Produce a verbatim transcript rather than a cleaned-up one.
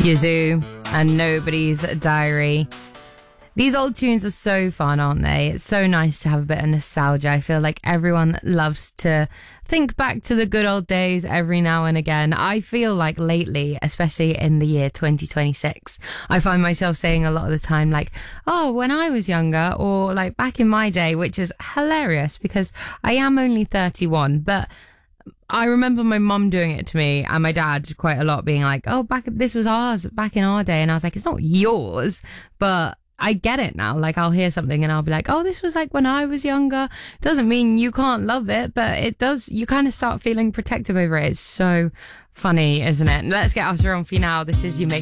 Yazoo and Nobody's Diary. These old tunes are so fun, aren't they? It's so nice to have a bit of nostalgia. I feel like everyone loves to think back to the good old days every now and again. I feel like lately, especially in the year twenty twenty-six, I find myself saying a lot of the time like, oh, when I was younger, or like back in my day, which is hilarious because I am only thirty-one, but I remember my mum doing it to me and my dad quite a lot, being like, oh, back this was ours back in our day. And I was like, it's not yours, but I get it now. Like, I'll hear something and I'll be like, oh, this was like when I was younger. Doesn't mean you can't love it, but it does. You kind of start feeling protective over it. It's so funny, isn't it? Let's get Usher on for you now. This is You Make